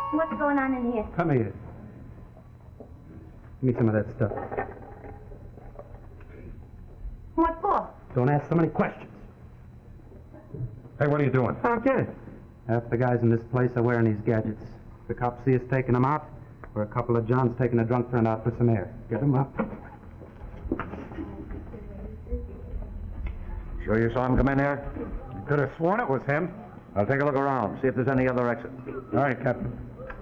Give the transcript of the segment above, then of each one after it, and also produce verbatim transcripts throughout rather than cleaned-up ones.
What's going on in here? Come here. Give me some of that stuff. What for? Don't ask so many questions. Hey, what are you doing? I'll get it. Half the guys in this place are wearing these gadgets. The cops see us taking them out, or a couple of Johns taking a drunk friend out for some air. Get them up. Sure you saw him come in here? Could have sworn it was him. I'll take a look around, see if there's any other exit. All right, Captain.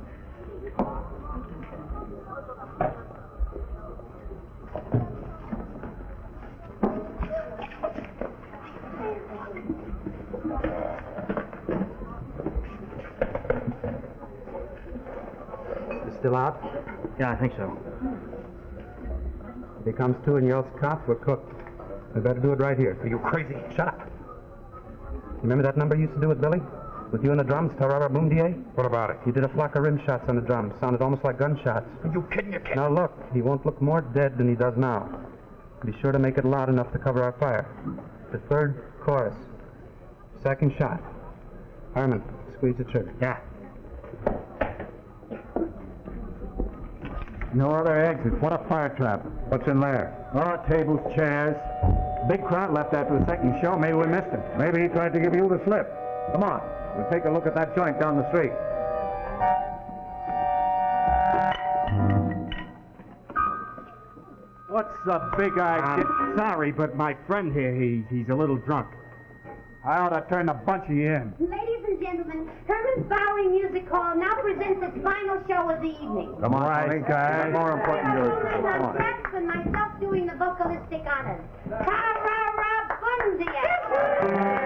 You still out? Yeah, I think so. If he comes to and yells cops, we're cooked. We better do it right here. Are you crazy? Shut up. Remember that number you used to do with Billy? With you and the drums, Tarara Boom D A? What about it? He did a flock of rim shots on the drums. Sounded almost like gunshots. Are you kidding? You kidding? Now look, he won't look more dead than he does now. Be sure to make it loud enough to cover our fire. The third chorus. Second shot. Harmon, squeeze the trigger. Yeah. No other exits. What a fire trap. What's in there? Oh, tables, chairs. Big crowd left after the second show. Maybe we missed him. Maybe he tried to give you the slip. Come on, we'll take a look at that joint down the street. What's the big idea? Um, sorry, but my friend here, he, he's a little drunk. I ought to turn a bunch of you in. Ladies and gentlemen, Herman's Bowery Music Hall now presents its final show of the evening. Come on, Right, Tony. guys. Got more important news. Come On on. tracks and myself doing the vocalistic honors. Ta-ra-ra-bundia!